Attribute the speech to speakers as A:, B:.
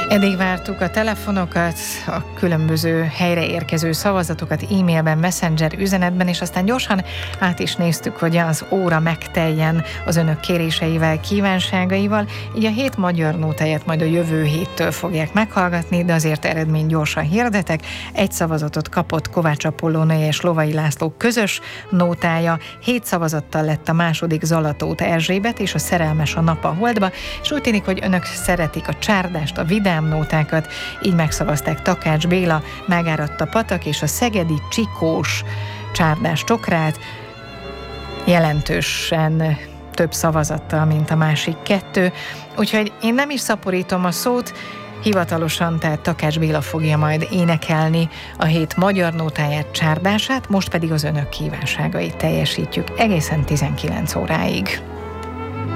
A: Eddig vártuk a telefonokat, a különböző helyre érkező szavazatokat e-mailben, messenger üzenetben, és aztán gyorsan át is néztük, hogy az óra megteljen az önök kéréseivel, kívánságaival. Így a 7 magyar nótáját majd a jövő héttől fogják meghallgatni, de azért eredmény gyorsan hirdetek. 1 szavazatot kapott Kovács Apollóné és Lovai László közös nótája. 7 szavazattal lett a második Zalatóth Erzsébet és a Szerelmes a nap a holdba, és úgy tűnik, hogy önök szeretik a csárdást, a vidám nótákat, így megszavazták Takács Béla, Megáradt a patak és a szegedi Csikós csárdás csokrát, jelentősen több szavazattal, mint a másik 2. Úgyhogy én nem is szaporítom a szót, hivatalosan, tehát Takács Béla fogja majd énekelni a 7 magyar nótáját, csárdását, most pedig az önök kívánságait teljesítjük egészen 19 óráig.